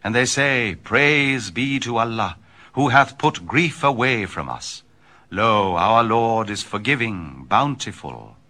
And they say, Praise be to Allah, who hath put grief away from us. Lo, our Lord is forgiving, bountiful.